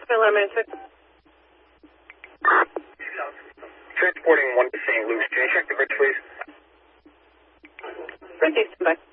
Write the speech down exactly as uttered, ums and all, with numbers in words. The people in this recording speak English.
Transporting one to Saint Luke's. Can you check the bridge, please? Bridge, stand by.